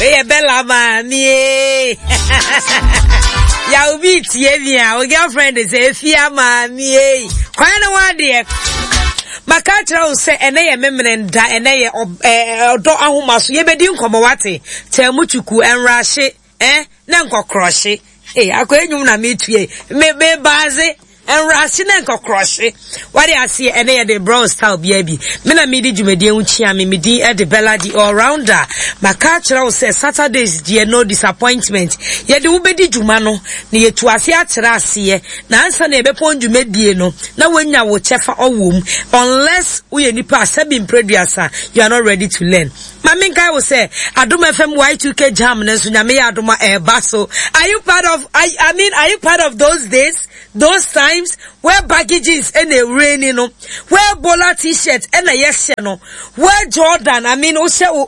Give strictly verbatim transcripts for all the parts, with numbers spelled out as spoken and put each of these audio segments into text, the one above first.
Hey, Bella Mami. Ya ubi tievia, our girlfriend is a fia mami. Quite one dear. Makatra say, and they are memory da and they are do ahumas, ye bedin komawati, tell muchuku and rashi, eh, nanko croshy. Eh, I couldn't na meet ye, me be bazi. And Rasinenko croshy. What I see, and they are the brown style baby. Mena midi jumedi unchiami midi at the bella di all rounder. Makatra says Saturdays, dear no disappointment. Yet the ubedi jumano, near to asia terasi, Nansa nebe pon jumedi no. Now when you will chefa or womb, unless we any pass have been producer, you are not ready to learn. Maminka will say, Aduma F M Y two K jam, Nasunyame Aduma air basso. Are you part of, I, I mean, are you part of those days? Those times where baggages and a rain, you know, where Bola t-shirts and a yes, you know, where Jordan, I mean, also,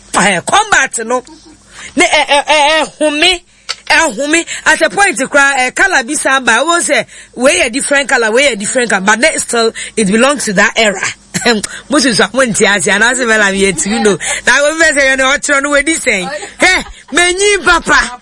combat, you know, ne, eh, eh, eh, home, eh, home, at a point to cry, a color be some, but I will say, way a different color, way a different color, but next still, it belongs to that era. Most of them tiasi and as well I'm yet you know. Now we say you know what run with this saying. Hey, many papa,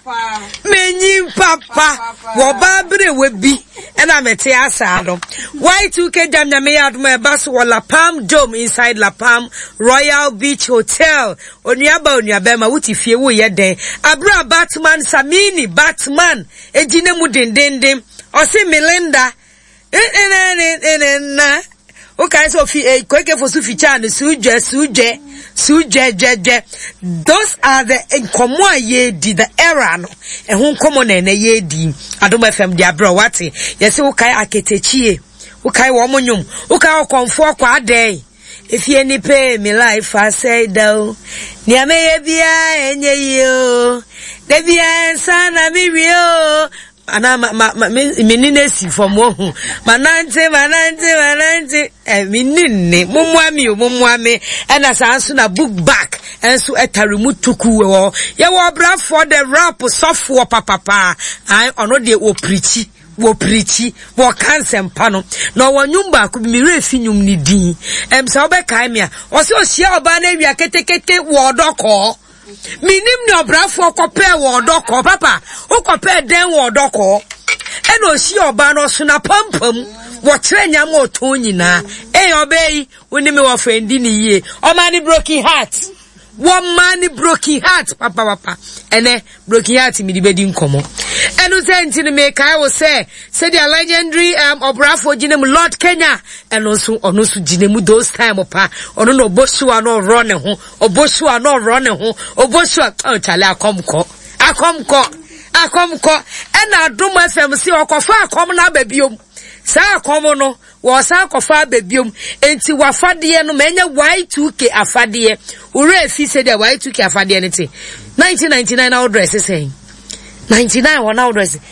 many papa, wababre we be, and I'm a tiasado. Y two K jam me out my bus or La Palm Dome inside La Palm Royal Beach Hotel. Onyaba onyabema wuti fie wo ye den. Abra Batman Samini Batman. Ejine mu den den den. Osi Melinda. Eh eh eh eh eh. Okay, so fi eh kweke for su ficha and suje suje suje jeje. Those are the enkomo ye di the era no. E hu nkomo na na ye di. Adom F M dia bro wati. Yesi ukai aketechie. Ukai wo monyum. Ukai okonfo kwa adai. If you any pay me life I say do. Ni ame ye bia enye yo. De bia sana mi rio. Ana ma ma menine si from wo hu manante manante manante eh menine momwami o momwami ena sanso na book back enso etarimu tuku wo ye wo bra for the rap sofo papa pa ai ono de wo preachi wo preachi wo kansempa no na wo nyumba ku mi refi nyum ni din em se obeka me a o se o hia oba na wi aketekete wo doko minim ni obrafo kope wo doko papa o kope den wo doko eno hia oba no so na pampam wo kire nyam o ton nyina eh obei woni me wo fendi ni yie o mani broken heart one man broken heart papa papa ene broken heart mi di bedi nkomo enu senti ni me kai wo say say the legendary um obrafo ginemu Lord Kenya enu so onu so ginemu those time pa onu no obosu no run ne ho obosu no run ne ho obosu oh chale akomko akomko akomko ena Adom F M si okofa akom na babiom sa akom no wo sa akofa babiom enti wafade no menya Y two K afade ure fi se de Y two K afade ne ti nineteen ninety-nine our dress saying ninety-nine one our dress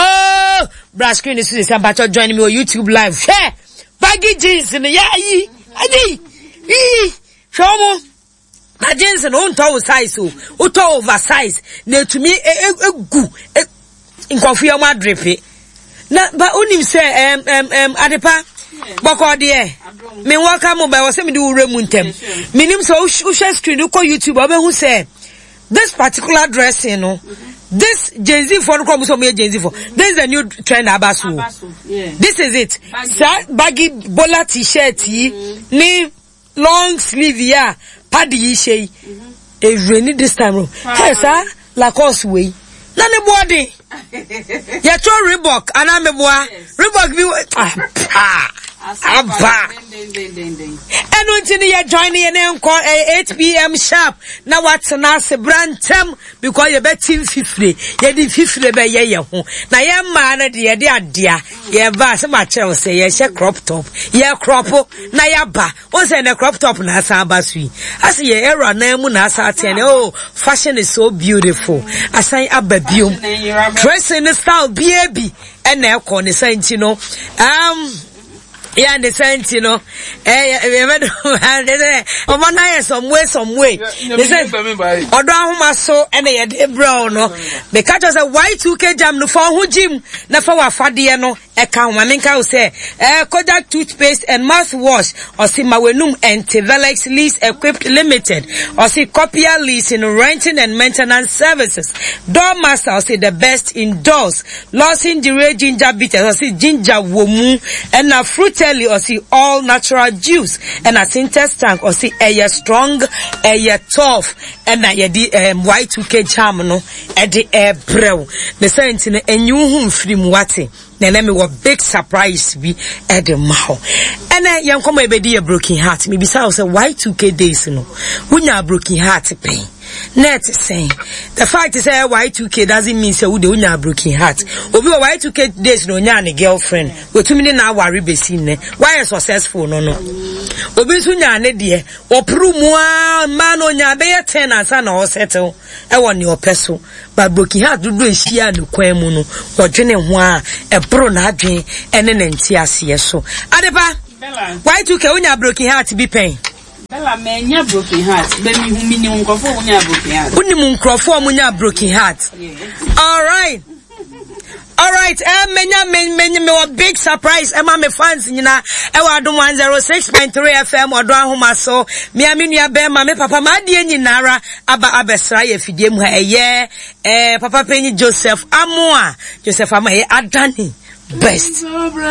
oh brass screen is this about join me on YouTube live share baggy jeans in the yayi adi ee show na jeans no to size o o to oversize na to me egu nkofia ma dripe na ba onim say um um um adepa boko de me welcome by was me do remu ntem minim so o share screen ko YouTube obehu say this particular dress you know this Gen Z for come so me Gen Z for this is the new trend abasu yeah. This is it sa baggy bola t-shirt mm-hmm. Ni long sleeve ya paddy shey e reni this time hey sir Lacoste way na ne body ya to Reebok ana me boa Reebok bi ah Abba. And until you join in call eight P M sharp. Now what's an ass brantam because you bet team fifty. You did fifty by ye home. Now your man, dear, dear, dear. Yeah, bass much say, yes, a crop top. Yeah, crop. Now your ba. What's in a crop top? Nasa basui. I see your error name. Nasa ten. Oh, fashion is so beautiful. I say a baby. Dress in the style, baby. And now, corner saint, you know. Um, yeah, the sense, you know. Eh, eh, eh, some way, some way. They said, Oda so and they had brown, no. The catch us a Y two K jam no for who Jim, na for wa fadie no. eka maminka wo say eh Kodak toothpaste and mouthwash or see Mawenum and Tivelex Lease Equipped Limited or see Copier Leasing, renting and maintenance services. Doormaster or see the best indoors. Lawson Dure ginger bitters or see ginger womu and a fruitelli or see all natural juice and a Sintex tank or see a strong a tough and a di um Y two K charm no e di air brew the sentin enyu hum film wate na na me wo big surprise bi e di maho ena yen komo e be di a broken heart me bisa say Y two K days no wunya broken heart pain net saying the fact is say Y two K doesn't mean say we dey wunya broken heart obi wa Y two K days no nya ne girlfriend wetumi na aware besi ne why successful no no obi so nya ne de opru mu a ma no nya be ye ten ansa na o settle e won ne opeso but broken heart do do ehia no kwan mu no odwene ho a e bro na adwen ene na nti ase so adepa Y two K wunya broken heart bi pen Bella menya broken heart. Be mi hu mini unkofo munya broken heart. Uni munkofo munya broken heart. All right. All right. Eh menya menya me a big surprise. Emma me fans nyina e wa do one oh six point three F M odo ahoma so. Me aminu be ma me papa ma de nyinara aba abesra ye fidie mu ha eye eh papa penyi Joseph Amoa. Joseph Amoa e Adani best.